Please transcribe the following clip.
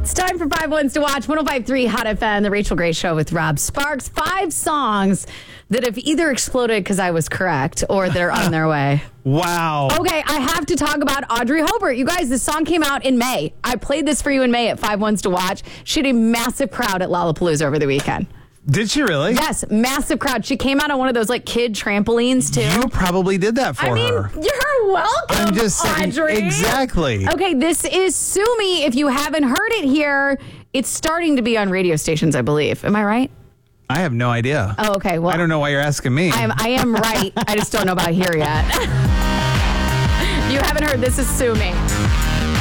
It's time for 5 ones to watch. 105.3 Hot FM, the Rachel Gray Show with Rob Sparks. 5 songs that have either exploded because I was correct or they're on their way. Wow. Okay, I have to talk about Audrey Hobart. You guys, this song came out in May. I played this for you in May at 5 ones to watch. She had a massive crowd at Lollapalooza over the weekend. Did she really? Yes, massive crowd. She came out on one of those like kid trampolines too. You probably did that for her. You're welcome, I'm just saying. Audrey. Exactly. Okay, this is Sue Me. If you haven't heard it here, it's starting to be on radio stations, I believe. Am I right? I have no idea. Oh, okay. Well, I don't know why you're asking me. I am right. I just don't know about here yet. You haven't heard This Is Sue Me.